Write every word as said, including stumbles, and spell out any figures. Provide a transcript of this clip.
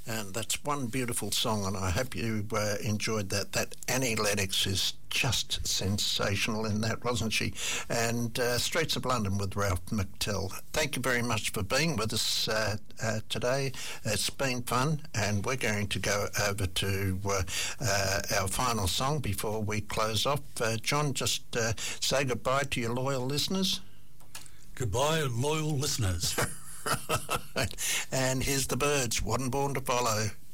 And that's one beautiful song, and I hope you uh, enjoyed that. That Annie Lennox is just sensational in that, wasn't she? And uh, Streets of London with Ralph McTell. Thank you very much for being with us uh, uh, today. It's been fun, and we're going to go over to uh, uh, our final song before we close off. Uh, John, just uh, say goodbye to your loyal listeners. Goodbye, loyal listeners. And here's the Byrds, Wasn't Born to Follow.